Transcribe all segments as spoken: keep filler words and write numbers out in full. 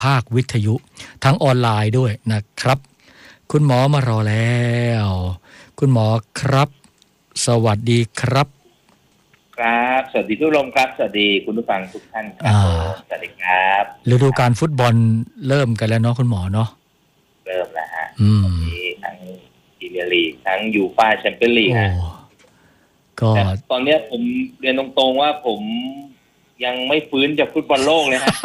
ภาควิทยุทั้งออนไลน์ด้วยนะครับคุณหมอมารอแล้วคุณหมอครับสวัสดีครับครับสวัสดีทุกลมครับสวัสดีคุณผู้ฟังทุกท่านครับสวัสดีครับฤดูกาลฟุตบอลเริ่มกันแล้วเนาะคุณหมอเนาะเริ่มแล้วฮะมีทั้งพรีเมียร์ลีกทั้งยูฟ่าแชมเปี้ยนลีกฮะก็ตอนนี้ผมเรียนตรงๆว่าผมยังไม่ฟื้นจากฟุตบอลโลกเลยฮะ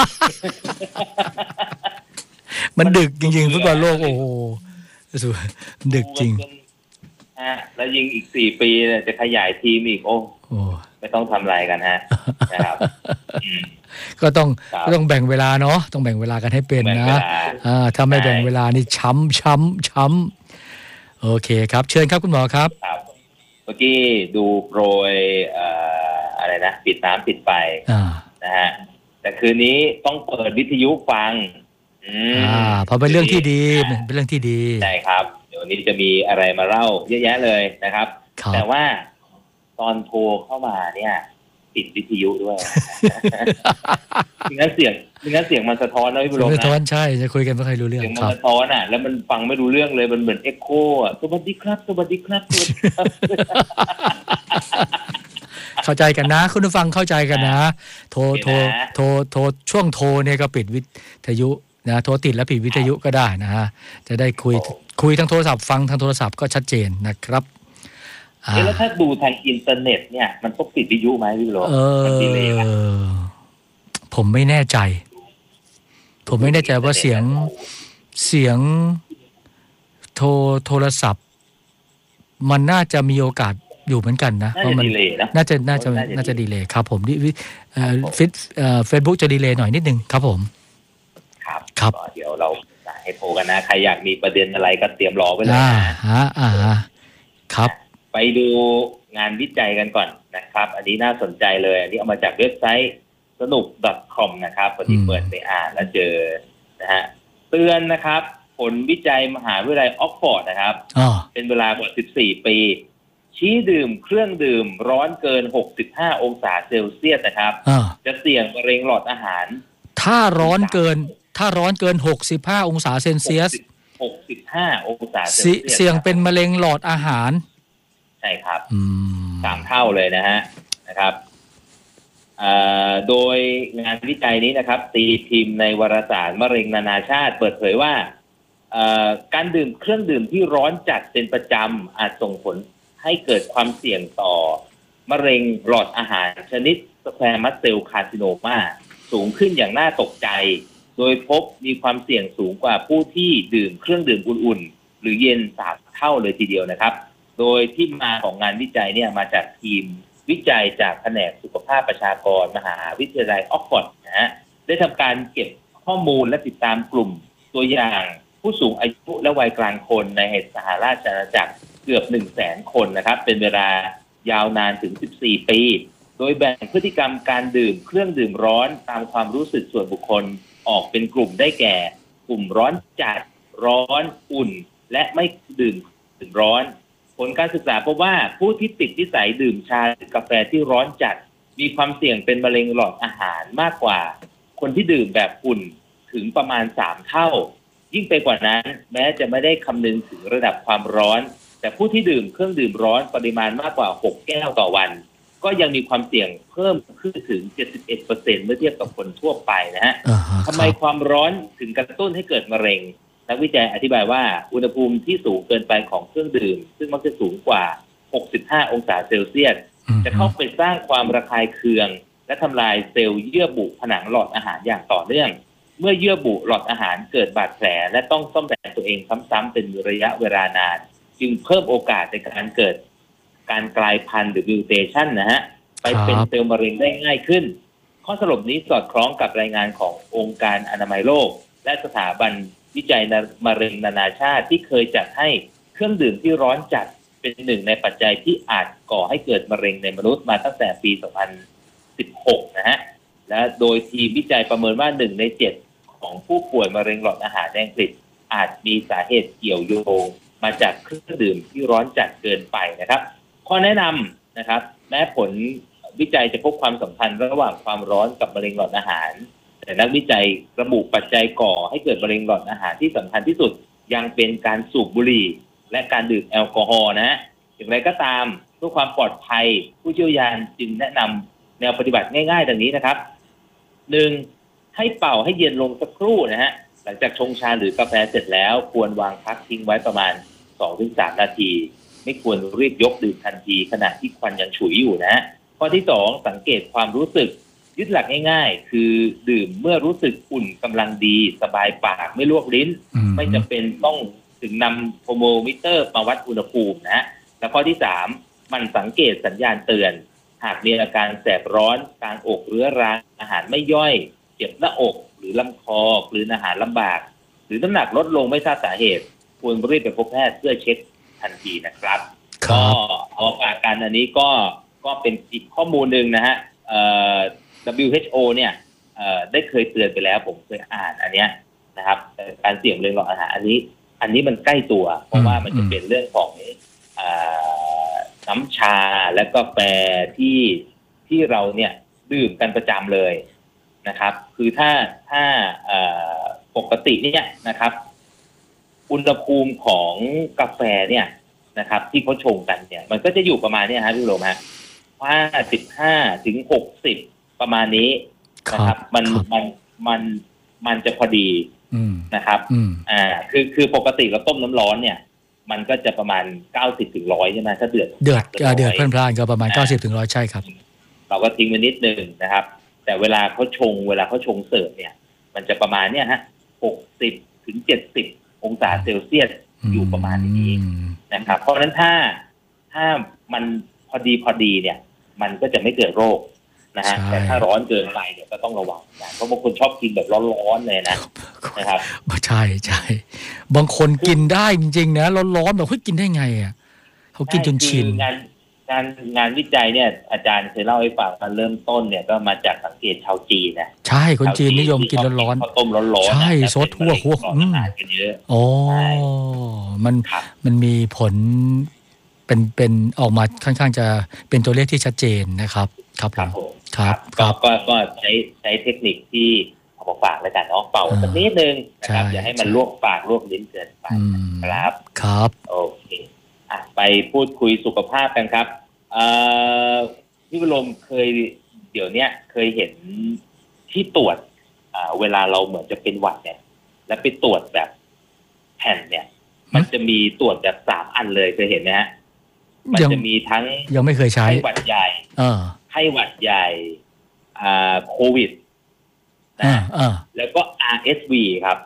มันดึกจริงๆฟุตบอลโลกโอ้โหดึกจริงฮะแล้วยิงอีกสี่ปีเนี่ยจะขยายทีมอีกโอ้ไม่ต้องทำอะไรกันฮะนะครับก็ต้องก็ต้องแบ่งเวลาเนาะต้องแบ่งเวลากันให้เป็นนะอ่าถ้าไม่แบ่งเวลานี่ช้ำช้ำช้ำโอเคครับเชิญครับคุณหมอครับเมื่อกี้ดูโปรยอะไรนะปิดน้ำปิดไฟนะฮะแต่คืนนี้ต้องเปิดวิทยุฟังอ่าเพราะเป็นเรื่องที่ดีเป็นเรื่องที่ดีใช่ครับเดี๋ยวนี้จะมีอะไรมาเล่าเยอะแยะเลยนะครับแต่ว่าตอนโทรเข้ามาเนี่ยปิดวิทยุด้วยงั้นเสียงงั้นเสียงมันสะท้อนนะพี่บุญนะสะท้อนใช่จะคุยกันไม่ค่อยรู้เรื่องเสียงมันสะท้อนอ่ะแล้วมันฟังไม่รู้เรื่องเลยมันเหมือนเอ็กโคอ่ะสวัสดีครับสวัสดีครับสวัสดีครับเข้าใจกันนะคุณผู้ฟังเข้าใจกันนะโทรโทรโทรโทรช่วงโทรเนี่ยก็ปิดวิทยุนะโทรติดแล้วปิดวิทยุก็ได้นะฮะจะได้คุยคุยทางโทรศัพท์ฟังทางโทรศัพท์ก็ชัดเจนนะครับแล้วถ้าดูทางอินเทอร์เน็ตเนี่ยมันต้องปิดวิทยุไหมพี่โรมันดีเลยนะผมไม่แน่ใจผมไม่แน่ใจว่าเสียงเสียงโทรโทรศัพท์มันน่าจะมีโอกาสอยู่เหมือนกันนะเพราะมันน่าจะน่าจะน่าจะดีเลยครับผมเอ่อฟิตเอ่อ Facebook จะดีเลยหน่อยนิดนึงครับผมครับครับเดี๋ยวเราให้โทรกันนะใครอยากมีประเด็นอะไรก็เตรียมรอไว้เลยนะอ่าอ่าครับไปดูงานวิจัยกันก่อนนะครับอันนี้น่าสนใจเลยอันนี้เอามาจากเว็บไซต์สนุก .com นะครับพอดีเปิดไปอ่านแล้วเจอนะฮะเตือนนะครับผลวิจัยมหาวิทยาลัยออกฟอร์ดนะครับเป็นเวลากว่าสิบสี่ปีชี้ดื่มเครื่องดื่มร้อนเกินหกสิบห้าองศาเซลเซียสนะครับจะเสี่ยงมะเร็งหลอดอาหารถ้าร้อนเกินถ้าร้อนเกินหกสิบห้าองศาเซนเซียสหกสิบห้าองศาเซลเซียสเสี่ยงเป็นมะเร็งหลอดอาหารใช่ครับสามเท่าเลยนะฮะนะครับโดยงานวิจัยนี้นะครับตีพิมพ์ในวารสารมะเร็งนานาชาติเปิดเผยว่าการดื่มเครื่องดื่มที่ร้อนจัดเป็นประจำอาจส่งผลให้เกิดความเสี่ยงต่อมะเร็งหลอดอาหารชนิดสแควร์มัสเซลคาร์ซิโนมาสูงขึ้นอย่างน่าตกใจโดยพบมีความเสี่ยงสูงกว่าผู้ที่ดื่มเครื่องดื่มอุ่นๆหรือเย็นสามเท่าเลยทีเดียวนะครับโดยที่มาของงานวิจัยเนี่ยมาจากทีมวิจัยจากแผนกสุขภาพประชากรมหาวิทยาลัยออกฟอร์ดนะฮะได้ทำการเก็บข้อมูลและติดตามกลุ่มตัวอย่างผู้สูงอายุและวัยกลางคนในสหราชอาณาจักรเกือบ หนึ่งแสน คนนะครับเป็นเวลายาวนานถึงสิบสี่ปีโดยแบ่งพฤติกรรมการดื่มเครื่องดื่มร้อนตามความรู้สึกส่วนบุคคลออกเป็นกลุ่มได้แก่กลุ่มร้อนจัดร้อนอุ่นและไม่ดื่มดื่มร้อนผลการศึกษาพบว่าผู้ที่ติดนิสัยดื่มชาหรือกาแฟที่ร้อนจัดมีความเสี่ยงเป็นมะเร็งหลอดอาหารมากกว่าคนที่ดื่มแบบอุ่นถึงประมาณสามเท่ายิ่งไปกว่านั้นแม้จะไม่ได้คำนึงถึงระดับความร้อนแต่ผู้ที่ดื่มเครื่องดื่มร้อนปริมาณมากกว่าหกแก้วต่อวันก็ยังมีความเสี่ยงเพิ่มขึ้นถึง เจ็ดสิบเอ็ดเปอร์เซ็นต์ เมื่อเทียบกับคนทั่วไปนะฮะ uh-huh, ทำไมความร้อนถึงกระตุ้นให้เกิดมะเร็งนักวิจัยอธิบายว่าอุณหภูมิที่สูงเกินไปของเครื่องดื่มซึ่งมักจะสูงกว่าหกสิบห้าองศาเซลเซียส uh-huh. จะเข้าไปสร้างความระคายเคืองและทำลายเซลล์เยื่อบุผนังหลอดอาหารอย่างต่อเนื่องเมื่อเยื่อบุหลอดอาหารเกิดบาดแผลและต้องซ่อมแซมตัวเองซ้ำๆเป็นระยะเวลานานจึงเพิ่มโอกาสในการเกิดการกลายพันธุ์หรือมิวเทชันนะฮะไปเป็นเซลล์มะเร็งได้ง่ายขึ้นข้อสรุปนี้สอดคล้องกับรายงานขององค์การอนามัยโลกและสถาบันวิจัยมะเร็งนานาชาติที่เคยจัดให้เครื่องดื่มที่ร้อนจัดเป็นหนึ่งในปัจจัยที่อาจก่อให้เกิดมะเร็งในมนุษย์มาตั้งแต่ปีสองพันสิบหกนะฮะและโดยทีมวิจัยประเมินว่าหนึ่งในเจ็ดของผู้ป่วยมะเร็งหลอดอาหารในอังกฤษอาจมีสาเหตุเกี่ยวโยงมาจากเครื่องดื่มที่ร้อนจัดเกินไปนะครับข้อแนะนำนะครับแม้ผลวิจัยจะพบความสัมพันธ์ระหว่างความร้อนกับมะเร็งหลอดอาหารแต่นักวิจัยระบุปัจจัยก่อให้เกิดมะเร็งหลอดอาหารที่สำคัญที่สุดยังเป็นการสูบบุหรี่และการดื่มแอลกอฮอล์นะอย่างไรก็ตามเพื่อความปลอดภัยผู้เชี่ยวชาญจึงแนะนำแนวปฏิบัติง่ายๆดังนี้นะครับหนึ่งให้เป่าให้เย็นลงสักครู่นะฮะหลังจากชงชาหรือกาแฟเสร็จแล้วควรวางพักทิ้งไว้ประมาณ สองถึงสาม นาทีไม่ควรรีบยกดื่มทันทีขณะที่ควันยังฉุยอยู่นะฮะข้อที่สองสังเกตความรู้สึกยึดหลักง่ายๆคือดื่มเมื่อรู้สึกอุ่นกำลังดีสบายปากไม่ลวกลิ้นไม่จำเป็นต้องถึงนำโทรโมมิเตอร์มาวัดอุณหภูมินะและข้อที่สามมันสังเกตสัญญาณเตือนหากมีอาการแสบร้อนกลางอกเรื้อรังอาหารไม่ย่อยเจ็บหน้าอกหรือลำคอกลืนอาหารลำบากหรือน้ำหนักลดลงไม่ทราบสาเหตุควรรีบไปพบแพทย์เพื่อเช็คทันทีนะครับก็เอาฝากกันอันนี้ก็ก็เป็นอีกข้อมูลหนึ่งนะฮะเอ่อ ดับเบิลยู เอช โอ เนี่ยเอ่อได้เคยเตือนไปแล้วผมเคยอ่านอันเนี้ยนะครับการเสี่ยงเรื่องหลอดอาหารอันนี้อันนี้มันใกล้ตัวเพราะว่ามันจะเป็นเรื่องของอ่าน้ำชาและกาแฟที่ที่เราเนี่ยดื่มกันประจำเลยนะครับคือถ้าถ้าปกติเนี่ยนะครับอุณหภูมิของกาแฟเนี่ยนะครับที่เขาชงกันเนี่ยมันก็จะอยู่ประมาณนี้ฮะพี่โรมฮะห้าสิบห้าถึงหกสิบประมาณนี้นะครับมันมันมันมันจะพอดีนะครับอ่าคือคือปกติเราต้มน้ำร้อนเนี่ยมันก็จะประมาณเก้าสิบถึงหนึ่งร้อยใช่ไหมถ้าเดือดเดือดเดือดเพิ่มพล่านก็ประมาณเก้าสิบถึงหนึ่งร้อยใช่ครับเราก็ทิ้งไว้นิดนึงนะครับแต่เวลาเขาชงเวลาเขาชงเสิร์ฟเนี่ยมันจะประมาณเนี้ยฮะหกสิบถึงเจ็ดสิบองศาเซลเซียสอยู่ประมาณนี้นะครับเพราะฉะนั้นถ้าถ้ามันพอดีพอดีเนี่ยมันก็จะไม่เกิดโรคนะฮะแต่ถ้าร้อนเกินไปเนี่ยก็ต้องระวังนะเพราะบางคนชอบกินแบบร้อนๆเลยนะนะครับใช่ใช่บางคนกินได้จริงๆนะร้อนๆแบบเฮ้ยกินได้ไงอ่ะเขากินจนชินงานงานงานวิจัยเนี่ยอาจารย์เคยเล่าให้ฟังมันเริ่มต้นเนี่ยก็มาจากสังเกตชาวจีนนะใช่คนจีนนิยมกินร้อนๆข้าวต้มร้อนๆใช่ซดทั่วหัวอืมโอ้มันมันมีผลเป็นเป็นออกมาค่อนข้างจะเป็นตัวเลขที่ชัดเจนนะครับครับผมครับก็ก็ก็ใช้ใช้เทคนิคที่เอามาฝากแล้วกันเนาะเป่าสักนิดนึงนะครับอย่าให้มันลวกปากลวกลิ้นเกินไปครับครับโอเคอ่ะไปพูดคุยสุขภาพกันครับเอ่อพี่วรมเคยเดี๋ยวนี้เคยเห็นที่ตรวจอ่าเวลาเราเหมือนจะเป็นหวัดเนี่ยแล้วไปตรวจแบบแผ่นเนี่ยมันจะมีตรวจแบบสามอันเลยเคยเห็นไหมฮะมันจะมีทั้งยังไม่เคยใช้ไข้หวัดใหญ่ไข้หวัดใหญ่อ่าโควิดนะแล้วก็ อาร์ เอส วี ครับ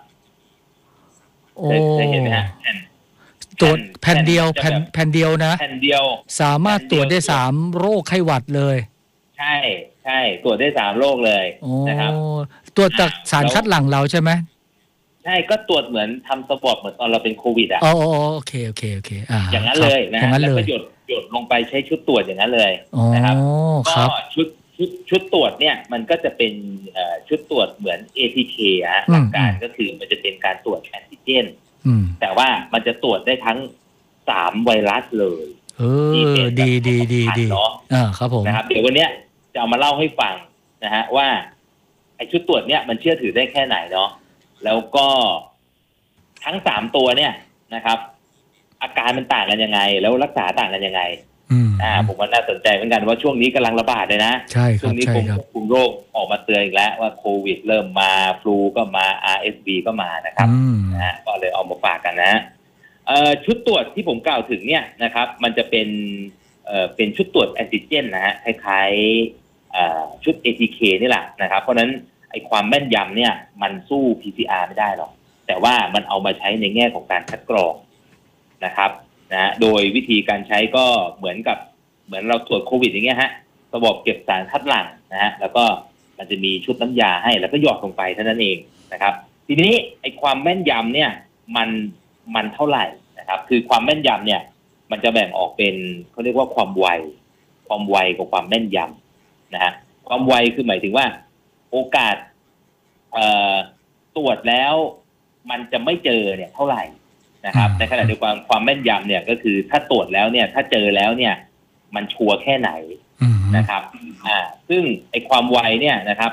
เคยเห็นไหมฮะแผ่นตรวจแผ่นเดียวแผ่นแผ่นเดียวนะแผ่นเดียวสามารถตรวจได้สามโรคไข้หวัดเลยใช่ใช่ตรวจได้สามโรคเลยนะครับตรวจจากสารคัดหลั่งเราใช่ไหมใช่ก็ตรวจเหมือนทำสวอปเหมือนตอนเราเป็นโควิดอ่ะอ๋อโอเคโอเคโอเคอ่าอย่างนั้นเลยนะแล้วก็หยดหยดลงไปใช้ชุดตรวจอย่างนั้นเลยนะครับก็ชุดชุดชุดตรวจเนี่ยมันก็จะเป็นชุดตรวจเหมือน เอ ที เค อ่ะหลักการก็คือมันจะเป็นการตรวจแอนติเจนแต่ว่ามันจะตรวจได้ทั้งสามไวรัสเลยเออดีดีดีดีเนาะอ่าครับผมนะครับเดี๋ยววันนี้จะเอามาเล่าให้ฟังนะฮะว่าไอ้ชุดตรวจเนี่ยมันเชื่อถือได้แค่ไหนเนาะแล้วก็ทั้งสามตัวเนี่ยนะครับอาการมันต่างกันยังไงแล้วรักษาต่างกันยังไงอ่าผมว่าน่าสนใจเหมือนกันว่าช่วงนี้กำลังระบาดเลยนะใช่ครับช่วงนี้กรมควบคุมโรคออกมาเตือนอีกแล้วว่าโควิดเริ่มมาฟลูก็มา อาร์ เอส วี ก็มานะครับนะฮะก็เลยเอามาฝากกันนะเอ่อชุดตรวจที่ผมกล่าวถึงเนี่ยนะครับมันจะเป็นเอ่อเป็นชุดตรวจแอนติเจนนะฮะคล้ายๆเอ่อชุด เอ ที เค นี่แหละนะครับเพราะนั้นไอ้ความแม่นยำเนี่ยมันสู้ พี ซี อาร์ ไม่ได้หรอกแต่ว่ามันเอามาใช้ในแง่ของการคัดกรองนะครับนะโดยวิธีการใช้ก็เหมือนกับเหมือนเราตรวจโควิดอย่างเงี้ยฮะระบบเก็บสารคัดหลั่งนะฮะแล้วก็มันจะมีชุดน้ำยาให้แล้วก็หยอดลงไปเท่านั้นเองนะครับทีนี้ไอ้ความแม่นยำเนี่ยมันมันเท่าไหร่นะครับคือความแม่นยำเนี่ยมันจะแบ่งออกเป็นเขาเรียกว่าความไวความไวกับความแม่นยำนะฮะความไวคือหมายถึงว่าโอกาสเอ่อตรวจแล้วมันจะไม่เจอเนี่ยเท่าไหร่นะครับในขณะเดียวกันความแม่นยำเนี่ยก็คือถ้าตรวจแล้วเนี่ยถ้าเจอแล้วเนี่ยมันชัวร์แค่ไหนนะครับอ่าซึ่งไอ้ความไวเนี่ยนะครับถ้า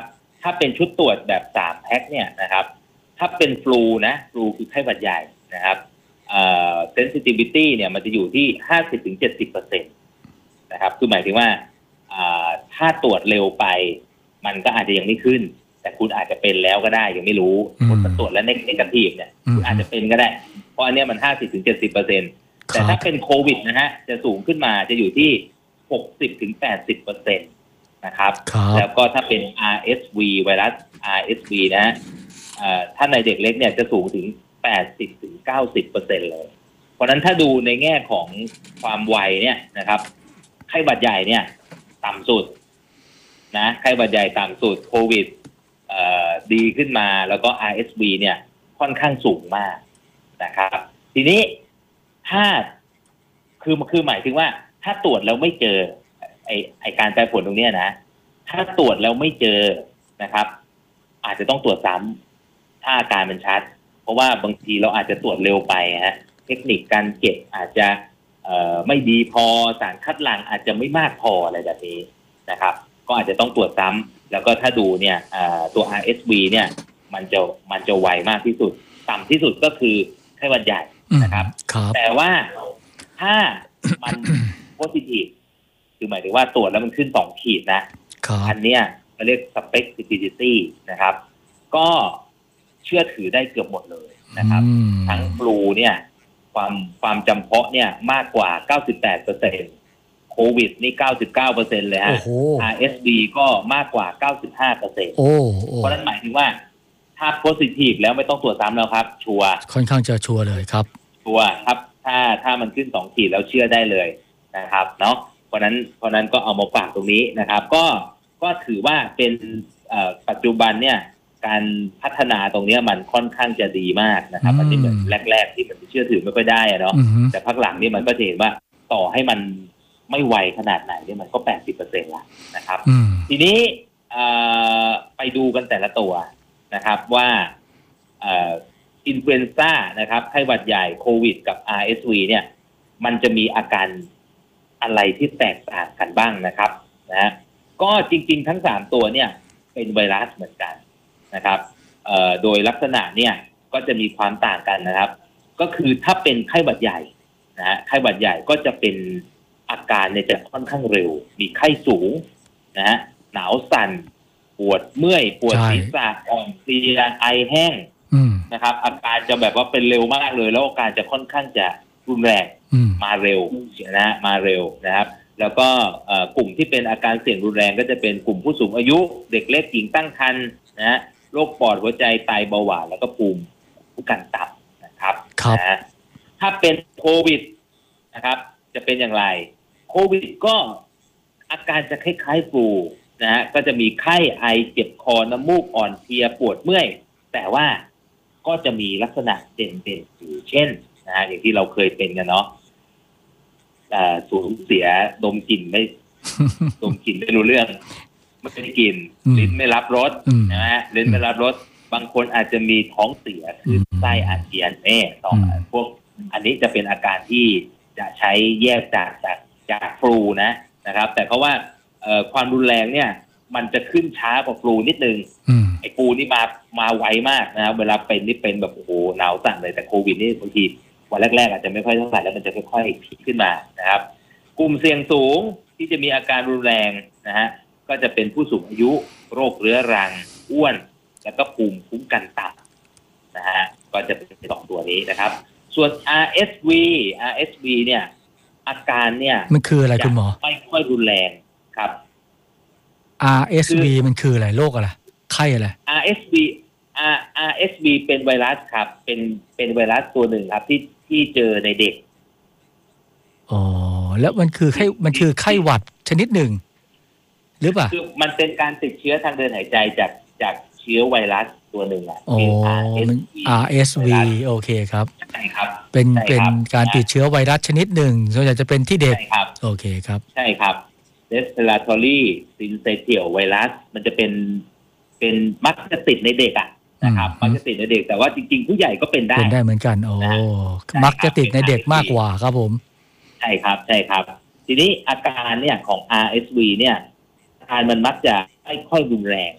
ถ้าเป็นชุดตรวจแบบสามแพ็คเนี่ยนะครับถ้าเป็นฟลูนะฟลูคือไข้หวัดใหญ่นะครับเอ่อ sensitivity เนี่ยมันจะอยู่ที่ ห้าสิบถึงเจ็ดสิบเปอร์เซ็นต์ นะครับคือหมายถึงว่าถ้าตรวจเร็วไปมันก็อาจจะยังไม่ขึ้นแต่คุณอาจจะเป็นแล้วก็ได้ยังไม่รู้ผลตรวจแล้วเนกาทีฟเนี่ยคุณอาจจะเป็นก็ได้เพราะอันนี้มัน ห้าสิบถึงเจ็ดสิบเปอร์เซ็นต์ แต่ถ้าเป็นโควิดนะฮะจะสูงขึ้นมาจะอยู่ที่ หกสิบถึงแปดสิบเปอร์เซ็นต์ นะครับแล้วก็ถ้าเป็น อาร์ เอส วี ไวรัส อาร์ เอส วี นะฮะถ้าในเด็กเล็กเนี่ยจะสูงถึง แปดสิบถึงเก้าสิบเปอร์เซ็นต์ เลยเพราะนั้นถ้าดูในแง่ของความไวเนี่ยนะครับไข้หวัดใหญ่เนี่ยต่ำสุดนะไข้หวัดใหญ่ต่ำสุดโควิดดีขึ้นมาแล้วก็ อาร์ เอส วี เนี่ยค่อนข้างสูงมากนะครับทีนี้ถ้าคือคือหมายถึงว่าถ้าตรวจแล้วไม่เจอไอไอการแปรผลตรงนี้นะถ้าตรวจแล้วไม่เจอนะครับอาจจะต้องตรวจซ้ำถ้าอาการมันชัดเพราะว่าบางทีเราอาจจะตรวจเร็วไปฮะเทคนิคการเก็บอาจจะเอ่อไม่ดีพอสารคัดหลั่งอาจจะไม่มากพออะไรแบบนี้นะครับก็อาจจะต้องตรวจซ้ำแล้วก็ถ้าดูเนี่ยตัว อาร์ เอส วี เนี่ยมันจะมันจะไวมากที่สุดต่ำที่สุดก็คือไข้หวัดใหญ่นะครับแต่ว่าถ้ามัน positive คือหมายถึงว่าตรวจแล้วมันขึ้นสองขีดนะอันเนี้ยเขาเรียก specificity นะครับก็เชื่อถือได้เกือบหมดเลยนะครับทั้งฟลูเนี่ยความความจำเพาะเนี่ยมากกว่า เก้าสิบแปดเปอร์เซ็นต์ โควิดนี่ เก้าสิบเก้าเปอร์เซ็นต์ เลยฮะ อาร์ เอส วี ก็มากกว่า เก้าสิบห้าเปอร์เซ็นต์โอ้เพราะนั้นหมายถึงว่าถ้า positive แล้วไม่ต้องตรวจซ้ำแล้วครับชัวร์ค่อนข้างจะชัวร์เลยครับชัวร์ครับถ้าถ้ามันขึ้นสองขีดแล้วเชื่อได้เลยนะครับเนาะเพราะนั้นเพราะนั้นก็เอามาฝากตรงนี้นะครับก็ก็ถือว่าเป็นปัจจุบันเนี่ยการพัฒนาตรงนี้มันค่อนข้างจะดีมากนะครับมันจะเหมือนแรกๆที่มันเชื่อถือไม่ค่อยได้อะเนาะแต่พักหลังนี่มันก็จะเห็นว่าต่อให้มันไม่ไวขนาดไหนเนี่ยมันก็ แปดสิบเปอร์เซ็นต์ ละนะครับทีนี้ไปดูกันแต่ละตัวนะครับว่าอินฟลูเอนซ่านะครับไข้หวัดใหญ่โควิดกับ อาร์ เอส วี เนี่ยมันจะมีอาการอะไรที่แตกต่างกันบ้างนะครับนะก็จริงๆทั้งสามตัวเนี่ยเป็นไวรัสเหมือนกันนะครับโดยลักษณะเนี่ยก็จะมีความต่างกันนะครับก็คือถ้าเป็นไข้หวัดใหญ่นะฮะไข้หวัดใหญ่ก็จะเป็นอาการเนี่ยจะค่อนข้างเร็วมีไข้สูงนะฮะหนาวสั่นปวดเมื่อยปวดศีรษะอ่อนเพลียไอแห้งนะครับอาการจะแบบว่าเป็นเร็วมากเลยแล้วอาการจะค่อนข้างจะรุนแรงมาเร็วนะมาเร็วนะครับแล้วก็กลุ่มที่เป็นอาการเสี่ยงรุนแรงก็จะเป็นกลุ่มผู้สูงอายุเด็กเล็กหญิงตั้งครรภ์นะฮะโรคปอดหัวใจไตเบาหวานแล้วก็ภูมิคุ้มกันต่ำนะครับนะถ้าเป็นโควิดนะครับจะเป็นอย่างไรโควิดก็อาการจะคล้ายๆฟลูนะฮะก็จะมีไข้ไอเจ็บคอน้ำมูกอ่อนเพลียปวดเมื่อยแต่ว่าก็จะมีลักษณะเด่นๆอยู่เช่นนะฮะอย่างที่เราเคยเป็นกันเนาะสูญเสียดมกลิ่นไม่ ดมกลิ่นไม่รู้เรื่องไม่ได้กลิ่นลิ้นไม่รับรสนะฮะลิ้นไม่รับรสบางคนอาจจะมีท้องเสียคือไส้อาเจียนแน่ต่อพวกอันนี้จะเป็นอาการที่จะใช้แยกจากจากจากฟลูนะนะครับแต่เพราะว่าความรุนแรงเนี่ยมันจะขึ้นช้ากว่าฟลูนิดนึงไอ้ฟลูนี่มามาไวมากนะครับเวลาเป็นนี่เป็นแบบโอ้โหหนาวสั่นเลยแต่โควิดนี่บางทีวันแรกๆอาจจะไม่ค่อยเท่าไหร่แล้วมันจะค่อยๆพีคขึ้นมานะครับกลุ่มเสี่ยงสูงที่จะมีอาการรุนแรงนะฮะก็จะเป็นผู้สูงอายุโรคเรื้อรังอ้วนแล้วก็ภูมิคุ้มกันต่ำนะฮะก็จะเป็นสองตัวนี้นะครับส่วน อาร์ เอส วี อาร์ เอส วี เนี่ยอาการเนี่ยมันคืออะไรคุณหมอไม่ค่อยรุนแรงครับอาร์ เอส วี มันคืออะไรโรคอะไรไข้อะไรอาร์ เอส วี อาร์ เอส วี เป็นไวรัสครับเป็นเป็นไวรัสตัวหนึ่งครับที่ที่เจอในเด็กอ๋อแล้วมันคือไข้มันคือไข้หวัดชนิดหนึ่งหรือเปล่าคือมันเป็นการติดเชื้อทางเดินหายใจจากจากเชื้อไวรัสตัวหนึ่งอ่ะเป็น อาร์ เอส วี โอเคครับใช่ครับเป็นเป็นการติดเชื้อไวรัสชนิดหนึ่งส่วนใหญ่จะเป็นที่เด็กโอเคครับใช่ครับ respiratory syncytial virus มันจะเป็นเป็นมักจะติดในเด็กอ่ะนะครับมักจะติดในเด็กแต่ว่าจริงๆผู้ใหญ่ก็เป็นได้เป็นได้เหมือนกันโอ้มักจะติดในเด็กมากกว่าครับผมใช่ครับใช่ครับทีนี้อาการเนี่ยของ อาร์ เอส วี เนี่ยอาการมันมักจะไม่ค่อยรุนแรง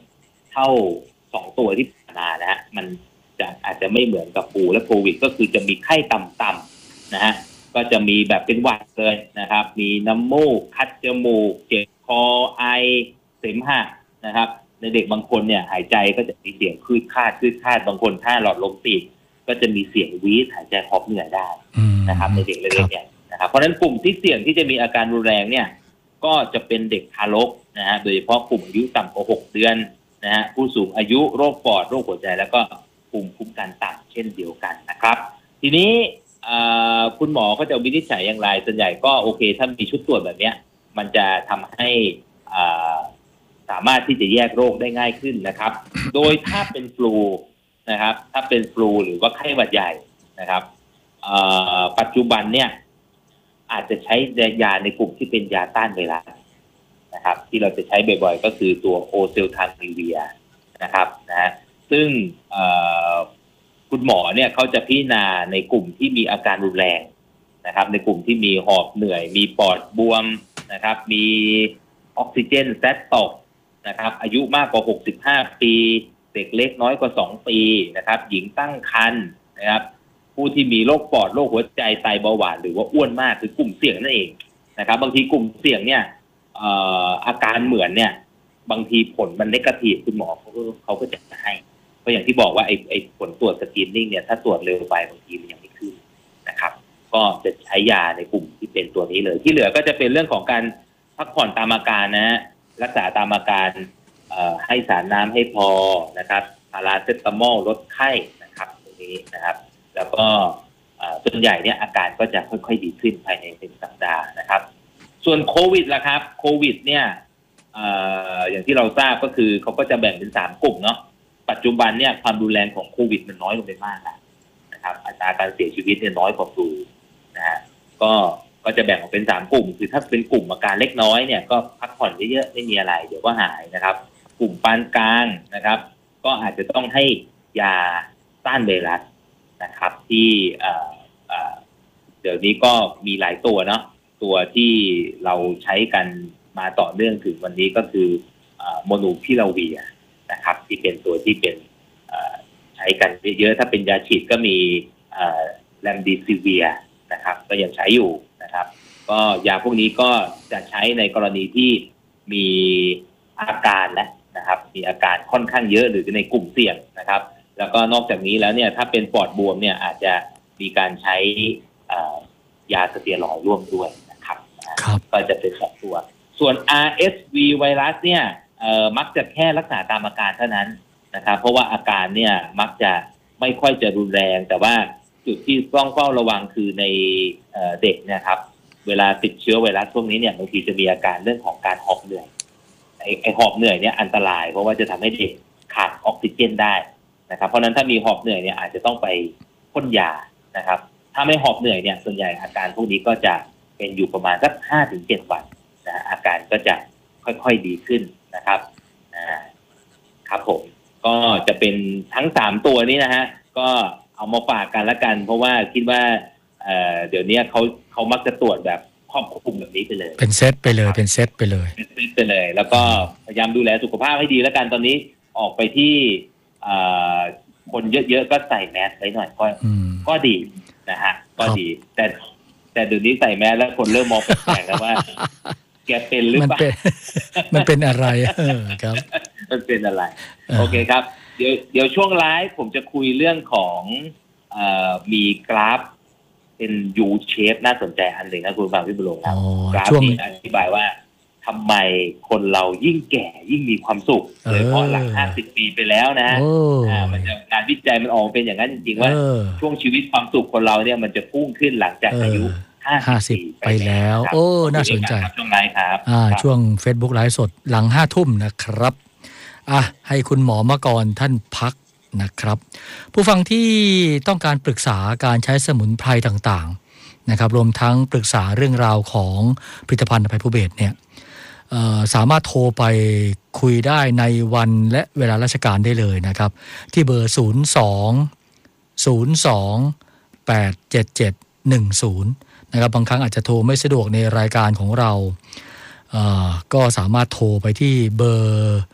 เท่าสองตัวที่ผ่านมานะฮะมันจะอาจจะไม่เหมือนกับปูและโควิดก็คือจะมีไข้ต่ำๆนะฮะก็จะมีแบบเป็นหวัดเลยนะครับมีน้ำมูกคัดจมูกเจ็บคอไอเสมหะนะครับในเด็กบางคนเนี่ยหายใจก็จะมีเสียงคลืดคลาดคลืดคลาดบางคนถ้าหลอดลมตีบก็จะมีเสียงวีดหายใจหอบเหนื่อยได้นะครับในเด็กเล็กๆเนี่ยนะครับเพราะฉะนั้นกลุ่มที่เสี่ยงที่จะมีอาการรุนแรงเนี่ยก็จะเป็นเด็กทารกนะฮะโดยเฉพาะกลุ่มอายุต่ำกว่าหกเดือนนะฮะผู้สูงอายุโรคปอดโรคหัวใจแล้วก็ภูมิคุ้มกันต่ำเช่นเดียวกันนะครับทีนี้คุณหมอก็จะวินิจฉัยอย่างไรส่วนใหญ่ก็โอเคถ้ามีชุดตรวจแบบนี้มันจะทำให้สามารถที่จะแยกโรคได้ง่ายขึ้นนะครับโดยถ้าเป็นฟลูนะครับถ้าเป็นฟลูหรือว่าไข้หวัดใหญ่นะครับปัจจุบันเนี่ยอาจจะใช้ยาในกลุ่มที่เป็นยาต้านไวรัสนะครับที่เราจะใช้บ่อยๆก็คือตัวโอเซลทามิเวียนะครับนะซึ่งคุณหมอเนี่ยเขาจะพิจารณาในกลุ่มที่มีอาการรุนแรงนะครับในกลุ่มที่มีหอบเหนื่อยมีปอดบวมนะครับมีออกซิเจนแซดตกนะครับอายุมากกว่าหกสิบห้าปีเด็กเล็กน้อยกว่าสองปีนะครับหญิงตั้งครรภ์นะครับผู้ที่มีโรคปอดโรคหัวใจไตเบาหวานหรือว่าอ้วนมากคือกลุ่มเสี่ยงนั่นเองนะครับบางทีกลุ่มเสี่ยงเนี่ยเอ่ออาการเหมือนเนี่ยบางทีผลมันเนกาทีฟคุณหมอเขาเขาก็จะให้ก็อย่างที่บอกว่าไอ้ไอ้ผลตรวจสกรีนนิ่งเนี่ยถ้าตรวจเร็วไปบางทีมันยังไม่ขึ้นนะครับก็จะใช้ยาในกลุ่มที่เป็นตัวนี้เลยที่เหลือก็จะเป็นเรื่องของการพักผ่อนตามอาการนะฮะรักษาตามอาการให้สารน้ำให้พอนะครับพาราเซตามอลลดไข้นะครับตรงนี้นะครับแล้วก็ส่วนใหญ่เนี่ยอาการก็จะค่อยๆดีขึ้นภายในหนึ่งสัปดาห์นะครับส่วนโควิดล่ะครับโควิดเนี่ย อ, อย่างที่เราทราบก็คือเขาก็จะแบ่งเป็นสามกลุ่มเนาะปัจจุบันเนี่ยความรุนแรงของโควิดมันน้อยลงไปมากแล้วนะครับอัตราการเสียชีวิตเนี่ยน้อยกว่าฟลูนะฮะก็ก็จะแบ่งออกเป็นสามกลุ่มคือถ้าเป็นกลุ่มอาการเล็กน้อยเนี่ยก็พักผ่อนเยอะๆไม่มีอะไรเดี๋ยวก็หายนะครับกลุ่มปานกลางนะครับก็อาจจะต้องให้ยาต้านไวรัสนะครับที่เดี๋ยวนี้ก็มีหลายตัวเนาะตัวที่เราใช้กันมาต่อเนื่องถึงวันนี้ก็คือโมนูพิลาเวียนะครับที่เป็นตัวที่เป็นใช้กันเยอะๆถ้าเป็นยาฉีดก็มีแลมดีซิเวียนะครับก็ยังใช้อยู่นะครับก็ยาพวกนี้ก็จะใช้ในกรณีที่มีอาการนะนะครับมีอาการค่อนข้างเยอะหรือในกลุ่มเสี่ยงนะครับแล้วก็นอกจากนี้แล้วเนี่ยถ้าเป็นปอดบวมเนี่ยอาจจะมีการใช้ยาสเตียรอยด์ร่วมด้วยนะครับก็จะเป็นสองตัวส่วน อาร์ เอส วี ไวรัสเนี่ยมักจะแค่รักษาตามอาการเท่านั้นนะครับเพราะว่าอาการเนี่ยมักจะไม่ค่อยจะรุนแรงแต่ว่าจุดที่ต้องเฝ้าระวังคือในเด็กนะครับเวลาติดเชื้อไวรัสพวกนี้เนี่ยบางทีจะมีอาการเรื่องของการหอบเหนื่อยไอ้ไอ้หอบเหนื่อยเนี่ยอันตรายเพราะว่าจะทำให้เด็กขาดออกซิเจนได้นะครับเพราะนั้นถ้ามีหอบเหนื่อยเนี่ยอาจจะต้องไปพ่นยานะครับถ้าไม่หอบเหนื่อยเนี่ยส่วนใหญ่อาการพวกนี้ก็จะเป็นอยู่ประมาณสัก ห้าถึงเจ็ด วันนะอาการก็จะค่อยๆดีขึ้นนะครับอ่าครับผมก็จะเป็นทั้งสามตัวนี้นะฮะก็เอามาฝากกันละกันเพราะว่าคิดว่า เอ่อเดี๋ยวนี้เขาเขามักจะตรวจแบบครอบคลุมแบบนี้ไปเลยเป็นเซตไปเลยเป็นเซตไปเลยเป็นเซตไปเลยแล้วก็พยายามดูแลสุขภาพให้ดีแล้วกันตอนนี้ออกไปที่คนเยอะๆก็ใส่แมสไว้หน่อยก็ก็ดีนะฮะก็ดีแต่แต่เดี๋ยวนี้ใส่แมสแล้วคนเริ่มมองแปลกๆแล้วว่าแกเป็นหรือเปล่ามันเป็นอะไรเออครับมันเป็นอะไรโอเคครับเดี๋ยวเดี๋ยวช่วงไลฟ์ผมจะคุยเรื่องของเอ่อมีกราฟเป็น U shape น่าสนใจอันหนึ่งนะคุณฟังพี่บุญหลงครับกราฟนี้อธิบายว่าทำไมคนเรายิ่งแก่ยิ่งมีความสุขโดยเฉพาะหลังห้าสิบปีไปแล้วนะอ่ามันจะงานวิจัยมันออกเป็นอย่างนั้นจริงๆว่าช่วงชีวิตความสุขคนเราเนี่ยมันจะพุ่งขึ้นหลังจากอายุห้าสิบไปแล้วโอ้น่าสนใจช่วงไลฟ์ครับอ่าช่วง Facebook ไลฟ์สดหลังห้าทุ่มนะครับอ่ะให้คุณหมอมาก่อนท่านพักนะครับผู้ฟังที่ต้องการปรึกษาการใช้สมุนไพรต่างๆนะครับรวมทั้งปรึกษาเรื่องราวของผลิตภัณฑ์ภัยภูเบศรเนี่ยสามารถโทรไปคุยได้ในวันและเวลาราชการได้เลยนะครับที่เบอร์ศูนย์ สอง ศูนย์ สอง แปด เจ็ด เจ็ด หนึ่ง ศูนย์นะครับบางครั้งอาจจะโทรไม่สะดวกในรายการของเราก็สามารถโทรไปที่เบอร์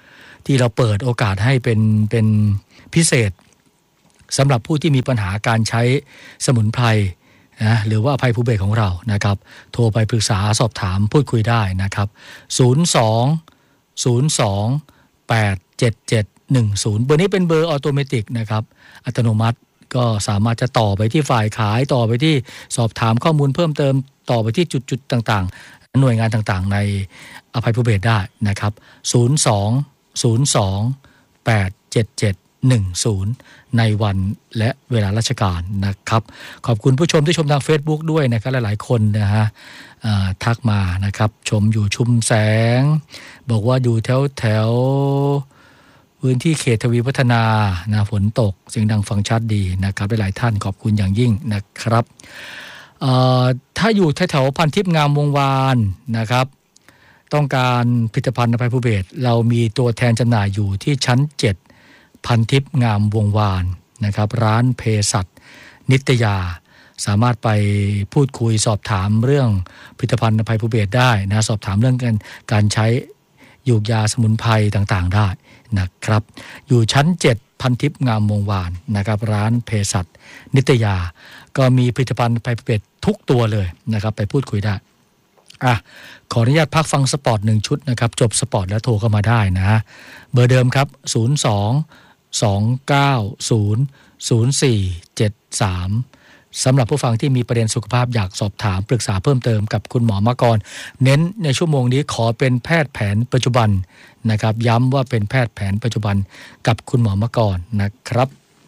ที่เราเปิดโอกาสให้เป็นเป็นพิเศษสำหรับผู้ที่มีปัญหาการใช้สมุนไพรนะหรือว่าอภัยภูเบศรของเรานะครับโทรไปปรึกษาสอบถามพูดคุยได้นะครับศูนย์ สอง ศูนย์ สอง แปด เจ็ด เจ็ด หนึ่ง ศูนย์เบอร์นี้เป็นเบอร์ออโตเมติกนะครับอัตโนมัติก็สามารถจะต่อไปที่ฝ่ายขายต่อไปที่สอบถามข้อมูลเพิ่มเติมต่อไปที่จุดๆต่างๆหน่วยงานต่างๆในอภัยภูเบศรได้นะครับศูนย์ สอง ศูนย์ สอง แปด เจ็ด เจ็ด หนึ่ง ศูนย์ในวันและเวลาราชการนะครับขอบคุณผู้ชมที่ชมทาง Facebook ด้วยนะครับหลายๆคนนะฮะทักมานะครับชมอยู่ชุมแสงบอกว่าอยู่แถวแถวพื้นที่เขตทวีพัฒนานะฝนตกเสียงดังฟังชัดดีนะครับหลายๆท่านขอบคุณอย่างยิ่งนะครับถ้าอยู่แถวๆพันทิพย์งามวงวานนะครับต้องการผลิตภัณฑ์อภัยภูเบศรเรามีตัวแทนจำหน่ายอยู่ที่ชั้นเจ็ดพันทิพย์งามวงวานนะครับร้านเภสัชนิตยาสามารถไปพูดคุยสอบถามเรื่องผลิตภัณฑ์อภัยภูเบศรได้นะสอบถามเรื่องการการใช้ยูกยาสมุนไพรต่างๆได้นะครับอยู่ชั้นเจ็ดพันทิพย์งามวงวานนะครับร้านเภสัชนิตยาก็มีผลิตภัณฑ์อภัยภูเบศรทุกตัวเลยนะครับไปพูดคุยได้อ่ะขออนุญาตพักฟังสปอร์ตหนึ่งชุดนะครับจบสปอร์ตแล้วโทรเข้ามาได้นะเบอร์เดิมครับศูนย์ สอง สอง เก้า ศูนย์ ศูนย์ สี่ เจ็ด สามสำหรับผู้ฟังที่มีประเด็นสุขภาพอยากสอบถามปรึกษาเพิ่มเติมกับคุณหมอมกรเน้นในชั่วโมงนี้ขอเป็นแพทย์แผนปัจจุบันนะครับย้ำว่าเป็นแพทย์แผนปัจจุบันกับคุณหมอมกรนะครับ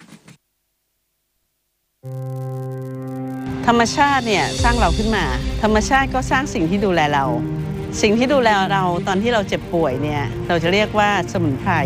ธรรมชาติเนี่ยสร้างเราขึ้นมาธรรมชาติก็สร้างสิ่งที่ดูแลเราสิ่งที่ดูแลเราตอนที่เราเจ็บป่วยเนี่ยเราจะเรียกว่าสมุนไพร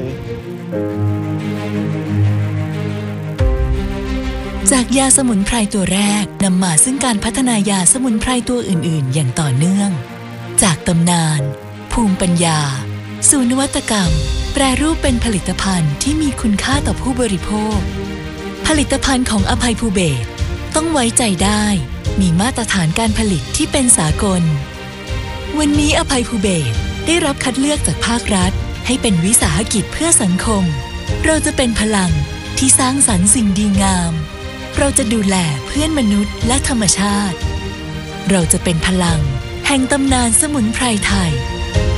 จากยาสมุนไพรตัวแรกนำมาซึ่งการพัฒนายาสมุนไพรตัวอื่นๆอย่างต่อเนื่องจากตำนานภูมิปัญญาสู่นวัตกรรมแปรรูปเป็นผลิตภัณฑ์ที่มีคุณค่าต่อผู้บริโภคผลิตภัณฑ์ของอภัยภูเบศรต้องไว้ใจได้มีมาตรฐานการผลิตที่เป็นสากลวันนี้อภัยภูเบศรได้รับคัดเลือกจากภาครัฐให้เป็นวิสาหกิจเพื่อสังคมเราจะเป็นพลังที่สร้างสรรค์สิ่งดีงามเราจะดูแลเพื่อนมนุษย์และธรรมชาติเราจะเป็นพลังแห่งตำนานสมุนไพรไทย